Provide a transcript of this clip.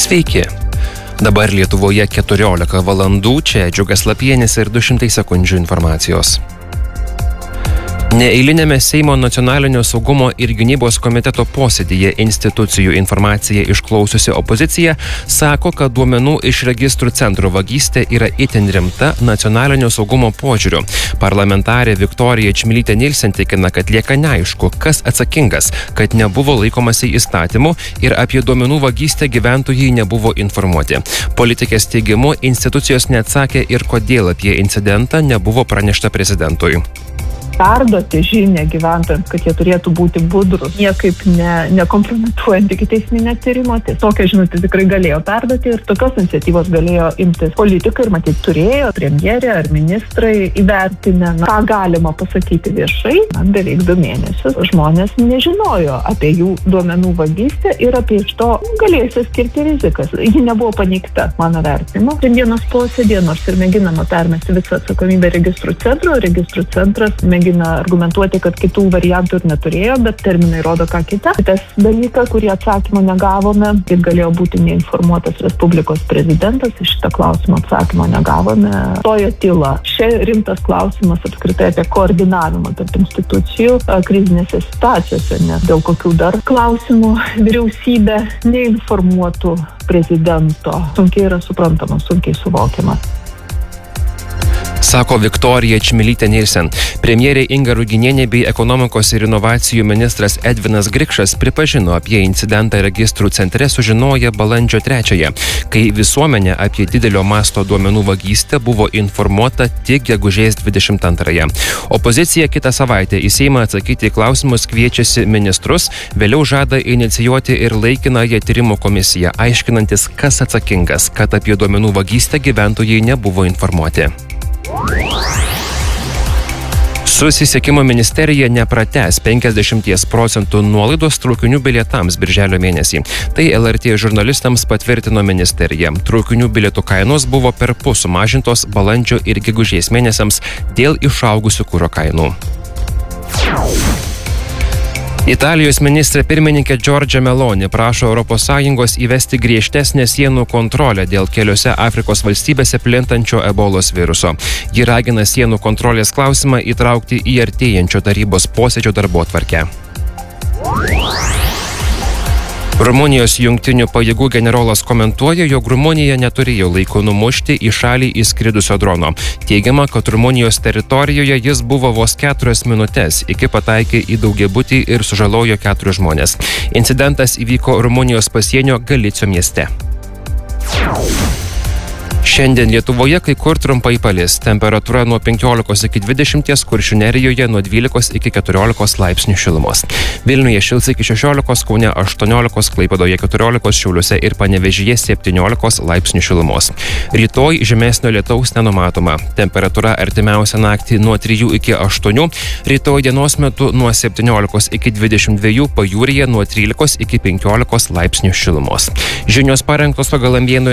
Sveiki. Dabar Lietuvoje 14 valandų, čia Džiugas Lapienis ir 200 sekundžių informacijos. Neeilinėme Seimo nacionalinio saugumo ir gynybos komiteto posėdyje institucijų informaciją išklausiusi opozicija sako, kad duomenų iš registrų centro vagystė yra itin rimta nacionalinio saugumo požiūriu. Parlamentarė Viktorija Čmilytė Nilsen tikina, kad lieka neaišku, kas atsakingas, kad nebuvo laikomasi įstatymų ir apie duomenų vagystę gyventojai nebuvo informuoti. Politikės teigimu, institucijos neatsakė ir kodėl apie incidentą nebuvo pranešta prezidentui. Perduoti žinią gyventojams, kad jie turėtų būti budrus, niekaip nekompromituojant ikiteisminio tyrimo. Tokią žinutę tikrai galėjo perduoti ir tokios iniciatyvos galėjo imtis politikai ir matyt turėjo premjerė ar ministrai įvertinę, ką galima pasakyti viešai. Beveik 2 mėnesius žmonės nežinojo apie jų duomenų vagystę ir apie iš to galėjusias skirti rizikas. Ji nebuvo paneigta, mano vertinimu. Šiandienos posėdėje, nors ir mėginama permesti visą atsakomybę registrų centras mėgina argumentuoti, kad kitų variantų ir neturėjo, bet terminai rodo ką kitą. Tas dalykas, kurį atsakymą negavome, kaip galėjo būti neinformuotas Respublikos prezidentas, iš šitą klausimą atsakymo negavome. Tojo tyla. Šia rimtas klausimas apskritai apie koordinavimą tarp institucijų krizinėse situacijose, nes dėl kokių dar klausimų vyriausybė neinformuotų prezidento. Sunkiai yra suprantama, sunkiai suvokiama. Sako Viktorija Čmilytė Nilsen. Premjerė Inga Ruginienė bei ekonomikos ir inovacijų ministras Edvinas Grikšas pripažino apie incidentą registrų centre sužinoję balandžio 3-ąją, kai visuomenė apie didelio masto duomenų vagystę buvo informuota tik gegužės 22-ąją. Opozicija kitą savaitę į Seimą atsakyti į klausimus kviečiasi ministrus, vėliau žada inicijuoti ir laikinąją tyrimo komisiją, aiškinantis, kas atsakingas, kad apie duomenų vagystę gyventojai nebuvo informuoti. Susisiekimo ministerija nepratęs 50% nuolaidos traukinių bilietams birželio mėnesį. Tai LRT žurnalistams patvirtino ministerija. Traukinių bilietų kainos buvo perpus sumažintos balandžio ir gegužės mėnesiams dėl išaugusių kuro kainų. Italijos ministrė pirmininkė Giorgia Meloni prašo ES įvesti griežtesnę sienų kontrolę dėl keliose Afrikos valstybėse plintančio ebolos viruso. Ji ragina sienų kontrolės klausimą įtraukti į artėjančio tarybos posėdžio darbotvarkę. Rumunijos jungtinių pajėgų generolas komentuoja, jog Rumunija neturėjo laiko numušti į šalį įskridusio drono. Teigiama, kad Rumunijos teritorijoje jis buvo vos 4 minutes, iki pataikė į daugiabutį ir sužalojo 4 žmonės. Incidentas įvyko Rumunijos pasienio Galicio mieste. Šiandien Lietuvoje kai kur trumpai palis. Temperatūra nuo 15 iki 20, Kuršių Nerijoje nuo 12 iki 14 laipsnių šilumos. Vilniuje šils iki 16, Kaune 18, Klaipėdoje 14, Šiauliuose ir Panevėžyje 17 laipsnių šilumos. Rytoj žemesnio lietaus nenumatoma. Temperatūra artimiausią naktį nuo 3 iki 8, rytoj dienos metu nuo 17 iki 22, pajūryje nuo 13 iki 15 laipsnių šilumos. Žinios parengtos pagal Ambienų